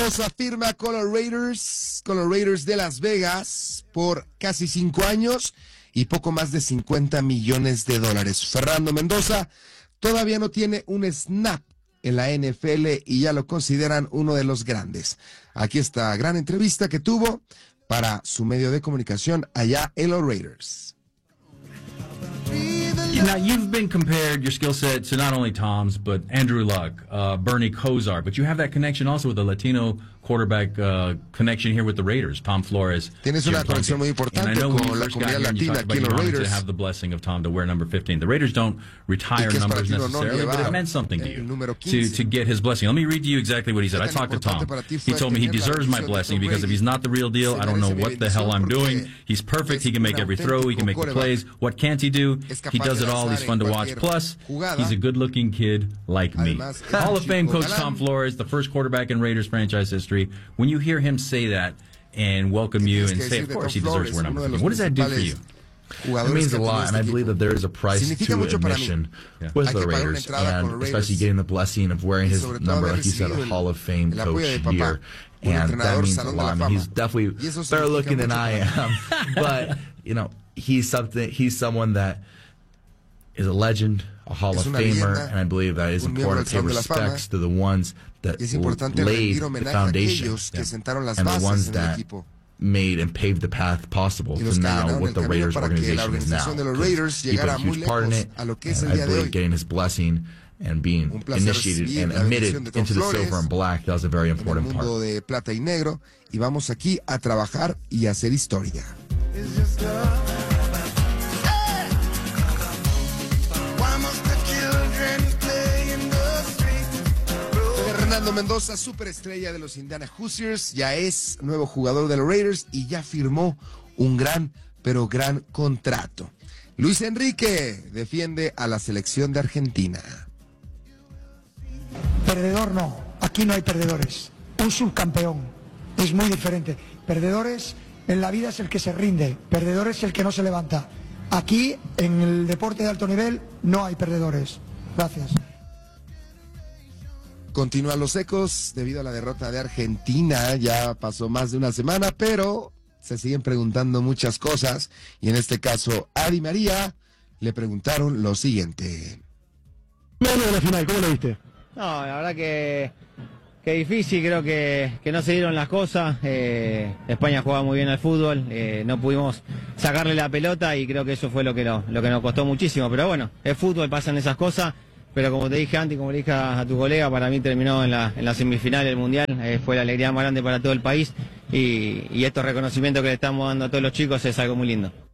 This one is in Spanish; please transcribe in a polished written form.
Firma con los Raiders de Las Vegas por casi 5 años y poco más de $50 millones. Fernando Mendoza todavía no tiene un snap en la NFL y ya lo consideran uno de los grandes. Aquí está gran entrevista que tuvo para su medio de comunicación allá en los Raiders. Now, you've been compared, your skill set, to not only Tom's, but Andrew Luck, Bernie Kosar, but you have that connection also with the Latino quarterback connection here with the Raiders, Tom Flores. Tienes una conexión muy importante con la comunidad latina aquí en los Raiders. To have the blessing of Tom to wear number 15. The Raiders don't retire numbers necessarily, but it meant something to you to get his blessing. Let me read to you exactly what he said. I talked to Tom. He told me he deserves my blessing because if he's not the real deal, I don't know what the hell I'm doing. He's perfect. He can make every throw. He can make the plays. What can't he do? He does it all. He's fun to watch. Plus, he's a good-looking kid like me. Hall of Fame coach Tom Flores, the first quarterback in Raiders franchise history. When you hear him say that and welcome you and say, of course, he deserves to wear number 15. What does that do for you? It means a lot, and I believe that there is a price to admission with the Raiders, and especially getting the blessing of wearing his number, like you said, a Hall of Fame coach year, and that means a lot. I mean, he's definitely better looking than I am, but you know, he's someone that is a legend, a Hall of Famer, and I believe that it's important to pay respects to the ones that laid the foundation and the ones that made and paved the path possible to now what the Raiders organization is now. He put a huge part in it, and I believe getting his blessing and being initiated and admitted into the silver and black, that was a very important part. De plata y negro, y vamos aquí a trabajar y a hacer historia. Fernando Mendoza, superestrella de los Indiana Hoosiers, ya es nuevo jugador de los Raiders y ya firmó un gran, pero gran contrato. Luis Enrique defiende a la selección de Argentina. Perdedor no, aquí no hay perdedores. Un subcampeón es muy diferente. Perdedores en la vida es el que se rinde, perdedor es el que no se levanta. Aquí, en el deporte de alto nivel, no hay perdedores. Gracias. Continúan los ecos debido a la derrota de Argentina. Ya pasó más de una semana, pero se siguen preguntando muchas cosas. Y en este caso, a Di María le preguntaron lo siguiente. Bueno, de la final, ¿cómo lo viste? No, la verdad que difícil, creo que no se dieron las cosas. España jugaba muy bien al fútbol, no pudimos sacarle la pelota y creo que eso fue lo que nos costó muchísimo. Pero bueno, es fútbol, pasan esas cosas. Pero como te dije antes, como le dije a tu colega, para mí terminó en la semifinal del Mundial, fue la alegría más grande para todo el país y estos reconocimientos que le estamos dando a todos los chicos es algo muy lindo.